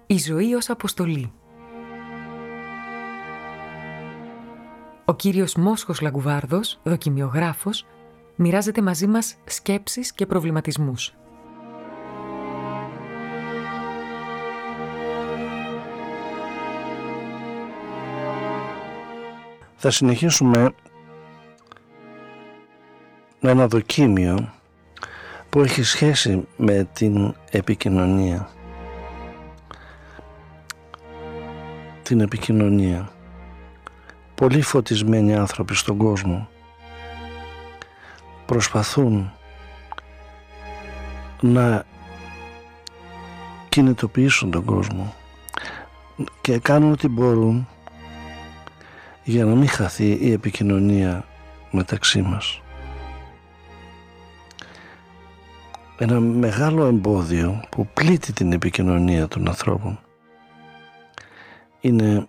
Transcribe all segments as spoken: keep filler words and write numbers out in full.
Η ζωή ως αποστολή. Ο κύριος Μόσχος Λαγκουβάρδος, δοκιμιογράφος, μοιράζεται μαζί μας σκέψεις και προβληματισμούς. Θα συνεχίσουμε με ένα δοκίμιο που έχει σχέση με την επικοινωνία. Την επικοινωνία. Πολλοί φωτισμένοι άνθρωποι στον κόσμο προσπαθούν να κινητοποιήσουν τον κόσμο και κάνουν ό,τι μπορούν για να μην χαθεί η επικοινωνία μεταξύ μας. Ένα μεγάλο εμπόδιο που πλήττει την επικοινωνία των ανθρώπων είναι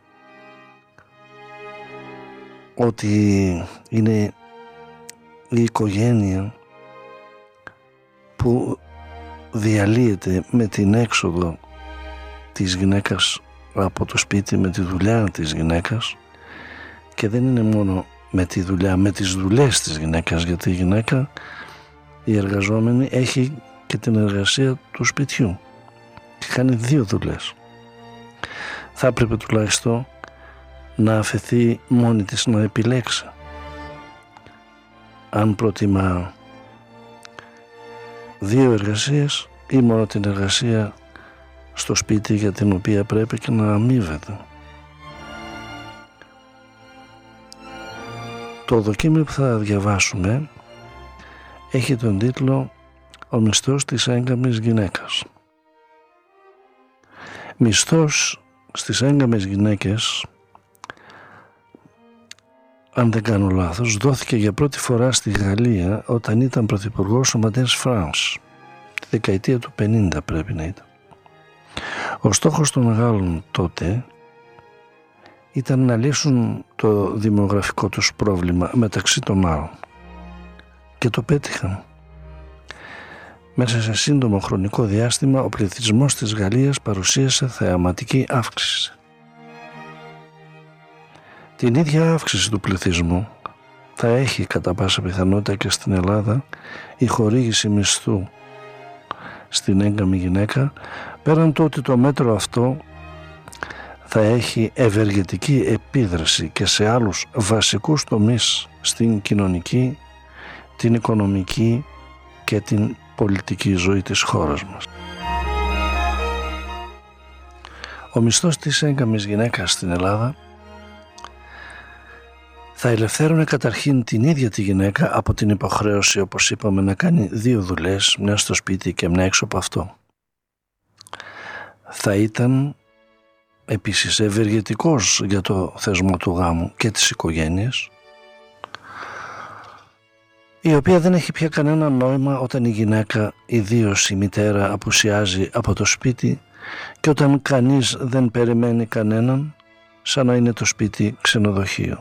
ότι είναι η οικογένεια που διαλύεται με την έξοδο της γυναίκας από το σπίτι, με τη δουλειά της γυναίκας, και δεν είναι μόνο με τη δουλειά, με τις δουλειές της γυναίκας, γιατί η γυναίκα, η εργαζόμενη, έχει και την εργασία του σπιτιού και κάνει δύο δουλειές. Θα έπρεπε τουλάχιστον να αφαιθεί μόνη της να επιλέξει αν προτιμά δύο εργασίες ή μόνο την εργασία στο σπίτι για την οποία πρέπει και να αμείβεται. Το δοκίμιο που θα διαβάσουμε έχει τον τίτλο «Ο μισθός της έγκαμης γυναίκας». Μισθός στις έγκαμες γυναίκες, αν δεν κάνω λάθος, δόθηκε για πρώτη φορά στη Γαλλία όταν ήταν πρωθυπουργός ο Ματέρς Φρανς. Τη δεκαετία του πενήντα πρέπει να ήταν. Ο στόχος των Γάλλων τότε ήταν να λύσουν το δημογραφικό τους πρόβλημα μεταξύ των άλλων. Και το πέτυχαν. Μέσα σε σύντομο χρονικό διάστημα ο πληθυσμός της Γαλλίας παρουσίασε θεαματική αύξηση. Την ίδια αύξηση του πληθυσμού θα έχει κατά πάσα πιθανότητα και στην Ελλάδα η χορήγηση μισθού στην έγκαμη γυναίκα, πέραν το ότι το μέτρο αυτό θα έχει ευεργετική επίδραση και σε άλλους βασικούς τομείς στην κοινωνική, την οικονομική και την πολιτική ζωή της χώρας μας. Ο μισθός της έγκαμης γυναίκας στην Ελλάδα θα ελευθέρωνε καταρχήν την ίδια τη γυναίκα από την υποχρέωση, όπως είπαμε, να κάνει δύο δουλειές, μια στο σπίτι και μια έξω από αυτό. Θα ήταν επίσης ευεργετικός για το θεσμό του γάμου και της οικογένειας, η οποία δεν έχει πια κανένα νόημα όταν η γυναίκα, ιδίως η μητέρα, απουσιάζει από το σπίτι και όταν κανείς δεν περιμένει κανέναν, σαν να είναι το σπίτι ξενοδοχείο.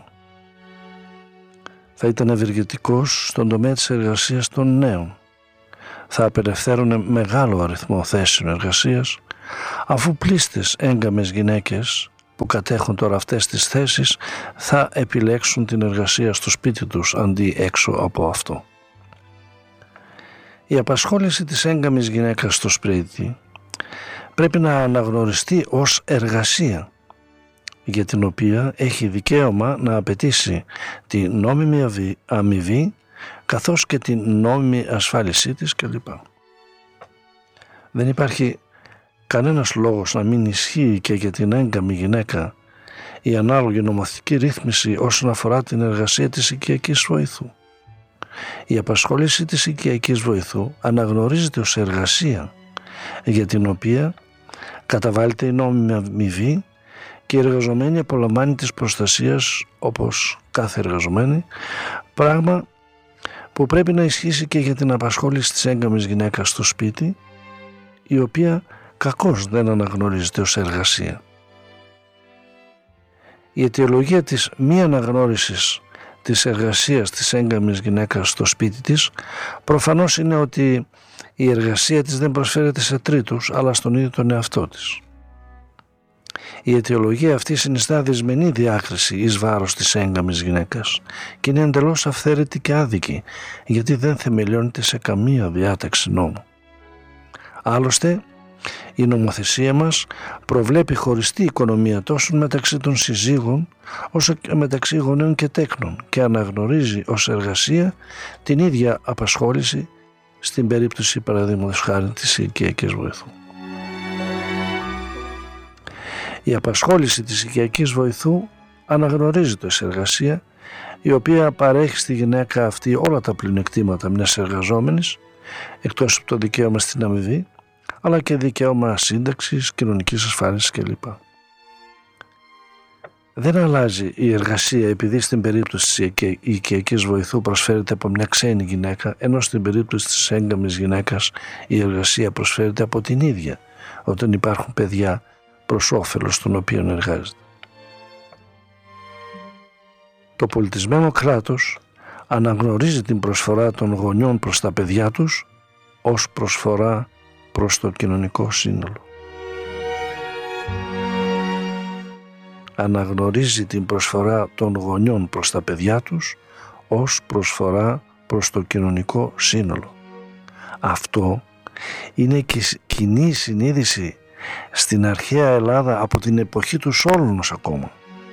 Θα ήταν ευεργετικός στον τομέα της εργασίας των νέων. Θα απελευθέρωνε μεγάλο αριθμό θέσεων εργασίας, αφού πλήστες έγκαμες γυναίκες που κατέχουν τώρα αυτές τις θέσεις θα επιλέξουν την εργασία στο σπίτι τους αντί έξω από αυτό. Η απασχόληση της έγκαμης γυναίκας στο σπίτι πρέπει να αναγνωριστεί ως εργασία, για την οποία έχει δικαίωμα να απαιτήσει τη νόμιμη αμοιβή καθώς και την νόμιμη ασφάλισή της κλπ. Δεν υπάρχει κανένας λόγος να μην ισχύει και για την έγκαμη γυναίκα η ανάλογη νομοθετική ρύθμιση όσον αφορά την εργασία της οικιακής βοηθού. Η απασχόληση της οικιακής βοηθού αναγνωρίζεται ως εργασία για την οποία καταβάλλεται η νόμιμη αμοιβή και η εργαζομένη απολαμβάνει της προστασίας όπως κάθε εργαζομένη, πράγμα που πρέπει να ισχύσει και για την απασχόληση της έγκαμης γυναίκας στο σπίτι, η οποία κακώς δεν αναγνωρίζεται ως εργασία. Η αιτιολογία της μη αναγνώρισης της εργασίας της έγκαμης γυναίκας στο σπίτι της προφανώς είναι ότι η εργασία της δεν προσφέρεται σε τρίτους αλλά στον ίδιο τον εαυτό της. Η αιτιολογία αυτή συνιστά δυσμενή διάκριση εις βάρος της έγκαμης γυναίκας και είναι εντελώς αυθαίρετη και άδικη, γιατί δεν θεμελιώνεται σε καμία διάταξη νόμου. Άλλωστε, η νομοθεσία μας προβλέπει χωριστή οικονομία τόσο μεταξύ των συζύγων όσο και μεταξύ γονέων και τέκνων και αναγνωρίζει ως εργασία την ίδια απασχόληση στην περίπτωση παραδείγματος χάρη της οικιακής βοηθού. Η απασχόληση της οικιακής βοηθού αναγνωρίζεται ως εργασία η οποία παρέχει στη γυναίκα αυτή όλα τα πλεονεκτήματα μιας εργαζόμενης εκτός από το δικαίωμα στην αμοιβή, αλλά και δικαίωμα σύνταξης, κοινωνικής ασφάλισης κλπ. Δεν αλλάζει η εργασία επειδή στην περίπτωση της οικιακής βοηθού προσφέρεται από μια ξένη γυναίκα, ενώ στην περίπτωση της έγκαμης γυναίκας η εργασία προσφέρεται από την ίδια όταν υπάρχουν παιδιά προς όφελος των οποίων εργάζεται. Το πολιτισμένο κράτος αναγνωρίζει την προσφορά των γονιών προς τα παιδιά τους ως προσφορά προς το κοινωνικό σύνολο. Αναγνωρίζει την προσφορά των γονιών προς τα παιδιά τους ως προσφορά προς το κοινωνικό σύνολο. Αυτό είναι κοινή συνείδηση στην αρχαία Ελλάδα από την εποχή του Σόλωνος ακόμα.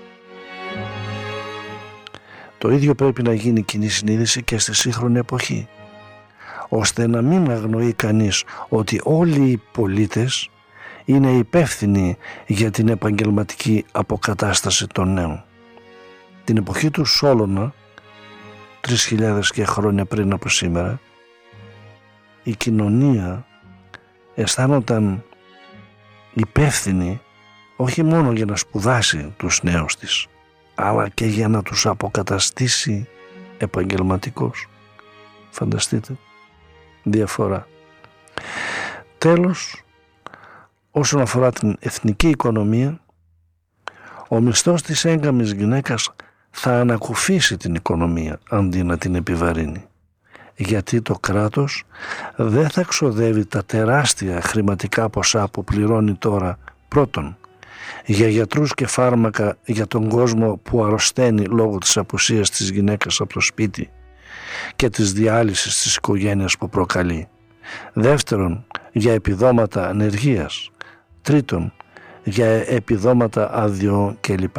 Το ίδιο πρέπει να γίνει κοινή συνείδηση και στη σύγχρονη εποχή, ώστε να μην αγνοεί κανείς ότι όλοι οι πολίτες είναι υπεύθυνοι για την επαγγελματική αποκατάσταση των νέων. Την εποχή του Σόλωνα, τρεις χιλιάδες και χρόνια πριν από σήμερα, η κοινωνία αισθάνονταν υπεύθυνη όχι μόνο για να σπουδάσει τους νέους της, αλλά και για να τους αποκαταστήσει επαγγελματικώς. Φανταστείτε, διαφορά. Τέλος, όσον αφορά την εθνική οικονομία, ο μισθός της έγκαμης γυναίκας θα ανακουφίσει την οικονομία αντί να την επιβαρύνει, γιατί το κράτος δεν θα ξοδεύει τα τεράστια χρηματικά ποσά που πληρώνει τώρα, πρώτον για γιατρούς και φάρμακα για τον κόσμο που αρρωσταίνει λόγω της απουσίας της γυναίκας από το σπίτι και της διάλυσης της οικογένειας που προκαλεί, δεύτερον για επιδόματα ανεργίας, τρίτον για επιδόματα αδειών κλπ.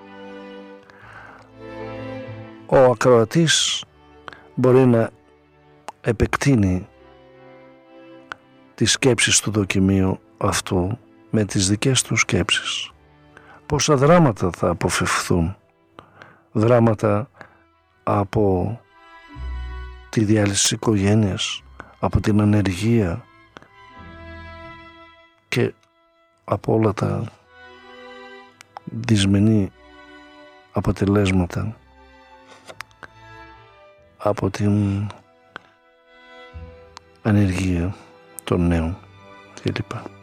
Ο ακροατής μπορεί να επεκτείνει τις σκέψεις του δοκιμίου αυτού με τις δικές του σκέψεις. Πόσα δράματα θα αποφευχθούν, δράματα από τη διάλυση της οικογένειας, από την ανεργία και από όλα τα δυσμενή αποτελέσματα από την ανεργία των νέων κλπ.